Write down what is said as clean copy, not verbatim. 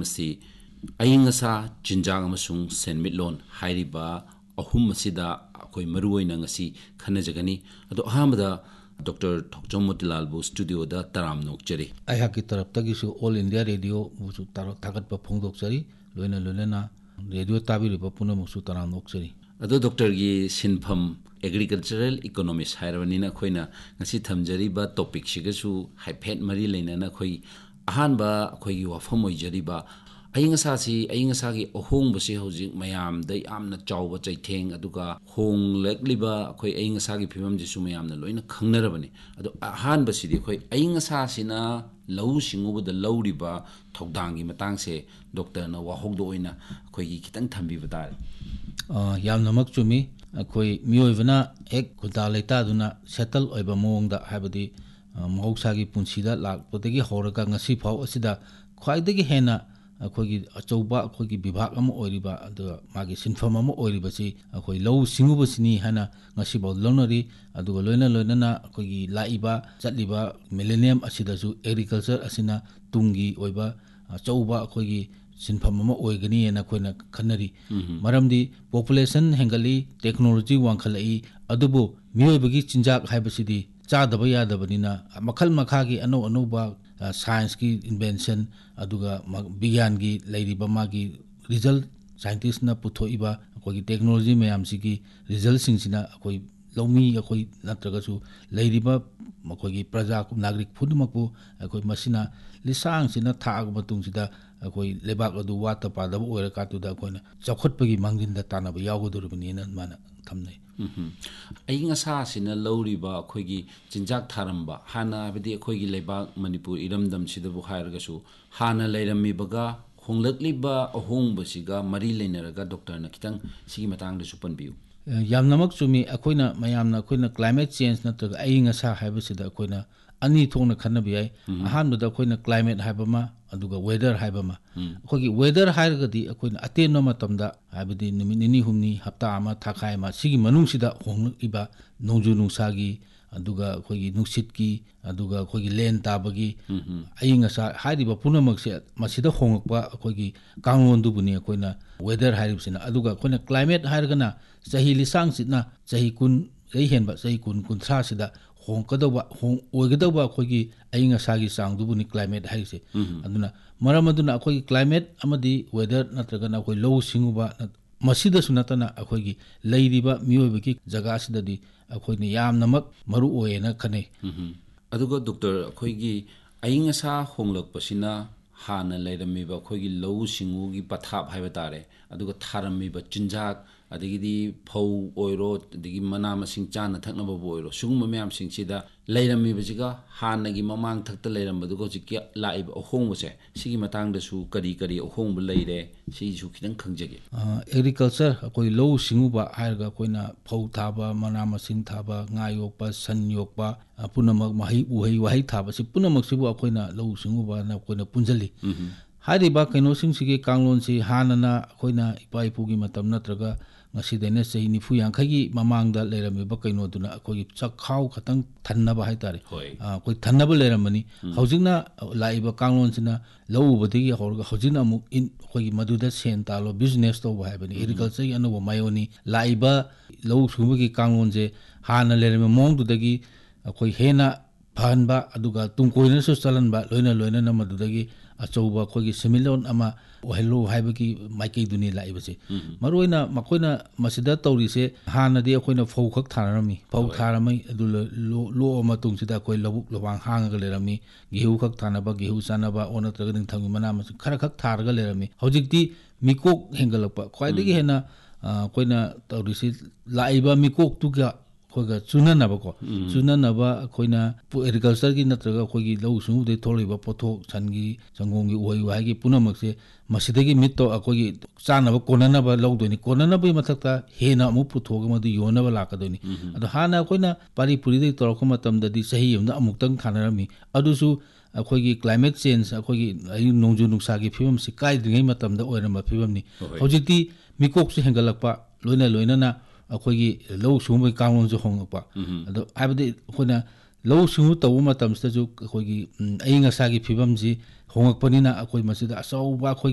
masi aying asa jinjang amasung senmitlon hairiba ahum masida akoi maruoina ngasi khanajagani ado ahamada Dr. Thokjom Motilal bu studio da taram nokchari ai hakki taraf tagisu all India radio busu tarot thagat pa phongdokchari loina radio tabiri pa puna musu taram nokchari ado doctor gi sinpham agricultural economics hairwanina khoina ngasi thamjari ba topic sigasu haiphet mari leinana khoi ahanba khoi gi wafam oijari ba ayinga gi ohong basi hojik mayam dai amna chawba chaitheng aduga hong lekliba khoi ayinga gi phimam jisu mayam na loina khangnarabani ado ahan basi di khoi ayinga sina lau singuba da lauriba thogdangi matang se doctor na wahogdo oina khoi gi kitang thambi batare yam namak chumi khoi miyoivana ek kuda leita duna settle oiba mongda habadi mohausa punsida lakpotegi horaga ngasi phau asida khwaidagi hena akhoi achouba akhoi bibhag am oiriba adu magi sinfam am oiriba si akhoi lau singuba sini hana ngasi baw lonari adu loina na akhoi laiba chatliba millennium asida su agriculture asina tungi oiba achouba akhoi sinfam am oigani na khoina khanari maramdi population hengali technology wangkhalai adubu miyoibagi chinjak haibasidi chadaba yadabanina makhal makhagi anoba science ki invention aduga vigyan gi leiriba magi result scientist na puthoiba akoi technology mayam sigi result singsina akoi lomi akoi natragasu leiriba makoi praja nagrik phudumakpu akoi masina lisang sina thag matung sida akoi lebak adu wata padaba oira katuda akoina chakhotpagi manginda tanaba yagodurubani na mana thamnai ayinga sina lauriba akhoi jinjak tharamba hana abidi akhoi lebak manipur iramdam sidabu hairagasu hana leirami baga honglakliba ahongbasiga mari leinaraga doctor na kitang sigi matang da supanbiu yamnamak chumi akoina mayamna akoina climate change natraga ayinga sa haibasida akoina ani thongna khannabi ai ahanbada akoina climate haibama aduga weather haibama akogi weather hairgadi akoina atenno matamda habidi nini humni hafta ama thakai ma sigi manung sida hongiba nongju nungsagi aduga akogi nuksit ki aduga akogi len tabagi ayinga sa hairiba punamak se masida hongakpa akogi kanglon dubuni akoina weather hairibsina aduga akoina climate hairgana sahi lisang sitna sahi kun ei henba sahi kun kunthra sida hongkadaba oigadaba akogi ayinga sagi sangdubuni climate haise aduna maramaduna akogi climate amadi weather natragana akoi low singuba masida sunatana akogi leiriba miyoibaki jaga sidadi akoini yamnamak maru oena khane aduga doctor akoigi ayinga sa honglakpasina hana leiramiba akoigi low singugi pathap haibatare aduga tharamiba chinjak adigi phau oiro adigi mana masing chana thaknaba oiro suguma mayam singchida leirami bajiga hanagi mamang thakta leirambadu ko jikya laib ohongse sigi matang da su kari ohongba leire sigi su khidang khangjage agriculture akoi low singuba hairga koina phau thaba mana masing thaba nga yokpa san yokpa punamak mahi uhai wahai thaba si punamak sibu akoina low singuba na koina punjali hariba kaino singsigi kanglon si hanana akoina ipa ipugi matam natraga ngasidene sei nifu yankhagi mamangda leirami ba kaino duna akoi chakhau khatang thannaba haitare akoi thannaba leiramani haujingna laiba kanglon sina lawubadigi horga haujina mu in akoi maduda sen talo business to ba habani agriculture gi anoba mayoni laiba law sumugi kanglon je hana leirami mongdudagi akoi hena phanba aduga tungkoina su chalanba loina na madudagi achouba khogi similon ama ohelo haibaki maikei duni laibase maroina makoina masida tawrise hanadi akoina phau khak tharami phau tharamai adu lo matung sida koi lobuk lobang hanga lerami gehu khak thanaba gehu sanaba onatraga ding thangi mana mas khara khak tharga lerami hojikti mikok hengalapa khwaidagi hena koina tawrise laiba mikok tuga khoga chunanaba ko chunanaba khoina agriculture gi natraga khogi law sungu de tholiba pothok changi changongi uhai wahagi punamakse masidagi mitto akogi chanaba konanaba lawdoni konanaba mathakta hena mu puthoga madu yonaba lakadoni ado hana khoina pari puri de torokoma tamdadi sahi amda amuktang thanarami adusu akogi climate change akogi nongju nuksagi phibam si kai dringai matamda oirama phibamni hojiti mikok se hengalakpa loina na akogi low sumbai kanglon ju hongpa ado abdi khona low sumu tawu matam sta ju akogi ayinga sagi phibam ji hongakpanina akoi masida asauba